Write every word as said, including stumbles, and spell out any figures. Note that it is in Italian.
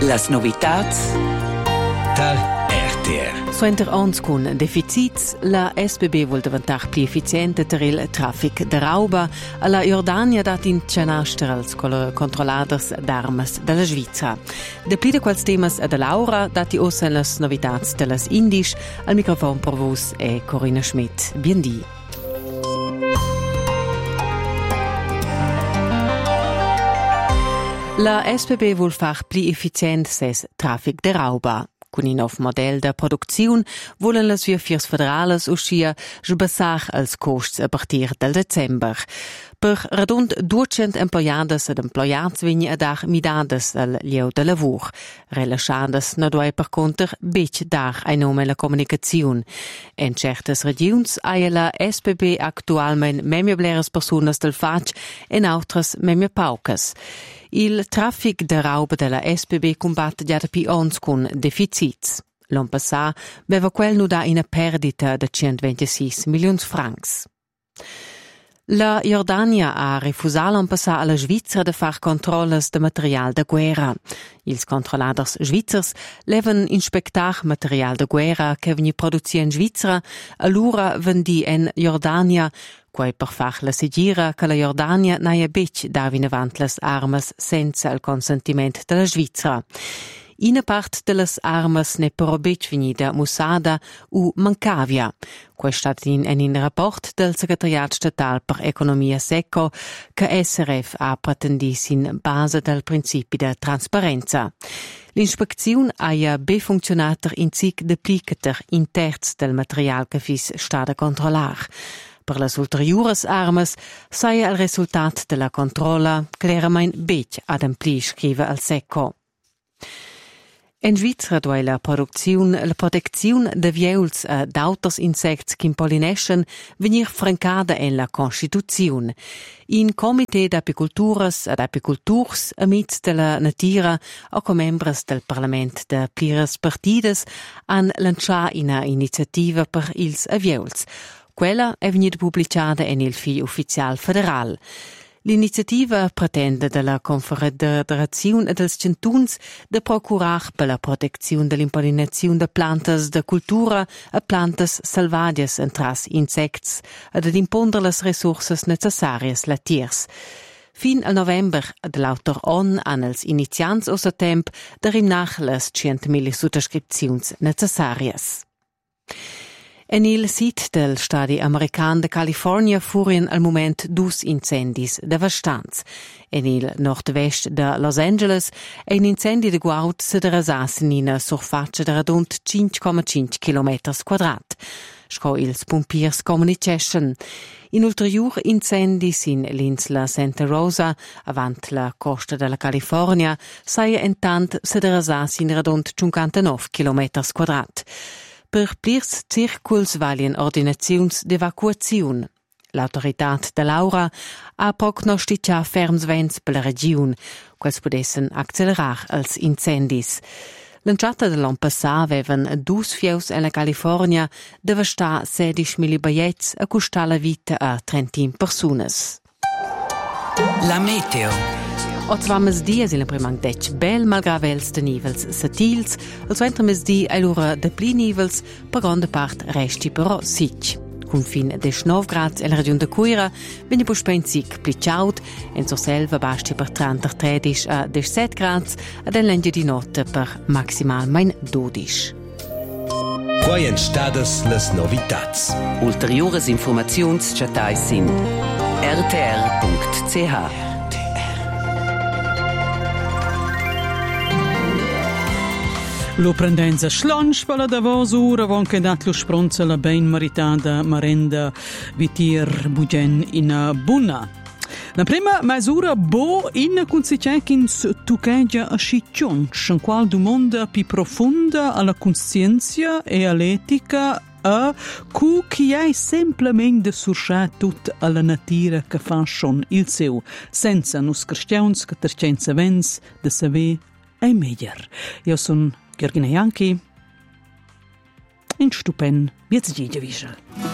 Las novitats der R T R. Suenter ons con deficits, la S B B vuol diventar più efficiente per il traffic de rauba. La Jordania dat in Cianasters con le controlladers d'armas della Svizzera. De pli de quals temas a de Laura dat i ossa las novitats de las Indisch. Al microfon per vos è Corinna Schmidt. Biendi. La S B B vuol far più efficient ses traffic de rauba. Con un nuovo modello di produzione volen le sue firme federali uscire sbassare als costs a partire dal dicembre. Per rund duecento employades ed employats vegni a dar midades al lieu de lavoro. Relaxades na due per conter bec dar ai nome la comunicazione. In certes regions ha la S B B actualmente memia bleres personas del fac e in altres memia paucas. Il traffic de rauba della S B B combatte già da più ons con deficits. L'anno passato aveva quel nu da una perdita di centoventisei milioni francs. La Jordania ha refusato l'anno passato alla Svizzera di fare controlli di materiale di guerra. Ils controlladors svizzers levan inspectar materiale di guerra che veni produzione in Svizzera, allora vendi in Jordania, quai per farla segira che la Jordania naia bec davin avant las armas senza il consentimento della Svizzera. Una parte delle armas ne però bec venida musada u mancavia. Questo è in un rapporto del Segretariato Statale per Economia Secco che S R F ha pretendis in base del principio di trasparenza. L'inspezione ha ben funzionato in cic duplicater in terz del materiale che fis sta a controllare. Per le ulteriores armas sai il risultato della controlla chiaramente bec ad ampli scrive al Secco. In Svizzera dove la produzione, la protezione de vieuls e d'autres insects che impolinescen venir francada in la Costituzione. In Comité d'apiculturas ed apiculturs amiz della natura o come membres del Parlament de plires partides han lancià una iniziativa per ils vieuls. Quella è venuta pubblicata in il Fil Ufficial Federal. L'iniziativa pretende dalla Confederazione dels Centuns de procurar per la protezione dell'impollinazione de plantas de cultura e plantas salvadias entras insects ed ad impondere le risorses necessarias la tiers. Fin al november dell'autor O N han els iniziants o sa temp de rimnach les centmila sottoscripzions necessarias. En il sit del stadi american de California furien al moment dus incendis devastants. En il nord-vest de Los Angeles ein incendi de guaut se derasas in una surface de radund cinque virgola cinque chilometers quadrat. Sco ils pompiers comuniceschen. In ulterior incendis in l'insula Santa Rosa, avant la costa della California, saia entant se derasas in radund cinquantanove chilometers quadrat. Per plirs circuls valien ordinaziuns d'evacuaziun. L'autoritat de Laura ha prognosticà ferms vents per la region, quels podessen accelerar als incendis. L'enciata de l'an passà avevan dus fieus en la California devastar sedici mila baiets a costar la vita a trentin persunas. La meteo. O zwei mesdi es il primang dec bel malgrado els de nivels satils, al suentre mesdi è l'ora de pli nivels, per grande part resti però sic. Con fin diciannove gradi nella regione de Cuira, venne poi spensic pli ciaud, en so selva basti per trenta tredici a diciassette gradi, ed en l'endia di notte per maximal mein dodici. Quai en stadas las novitats. Ulteriores informaziuns chatais in r t r punct c h. Lo prendenza slunch per la davos ora von che dat lo spronza la ben maritata marenda vitir bugen in buna. La prima misura bo in consequenza tucaggia a sciccionch, in qual domanda più profonda alla coscienza e all'etica a cu chi è semplicemente surchat tut alla natura che fa schon il seu, senza nus cristians che tercenza vens de saver è meglio. Io son Georgina Janki in Stupen, jetzt die Division.